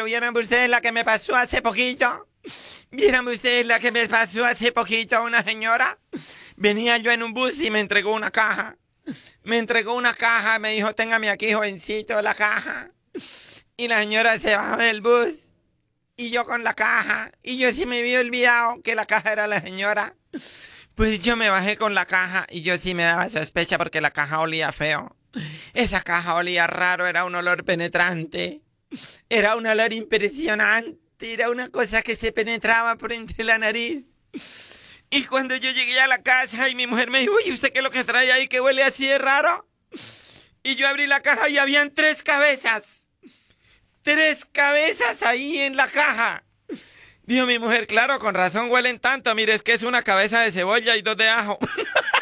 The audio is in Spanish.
¿vieron ustedes la que me pasó hace poquito? ¿Vieron ustedes la que me pasó hace poquito a una señora? Venía yo en un bus y me entregó una caja. Me entregó una caja, me dijo, téngame aquí, jovencito, la caja. Y la señora se bajó del bus. Y yo con la caja. Y yo sí me había olvidado que la caja era la señora. Pues yo me bajé con la caja y yo sí me daba sospecha porque la caja olía feo. Esa caja olía raro, era un olor penetrante. Era un olor impresionante. Era una cosa que se penetraba por entre la nariz. Y cuando yo llegué a la casa y mi mujer me dijo, ¿y usted qué es lo que trae ahí que huele así de raro? Y yo abrí la caja y habían 3 cabezas. 3 cabezas ahí en la caja. Dijo mi mujer, claro, con razón huelen tanto. Mire, es que es una cabeza de cebolla y 2 de ajo.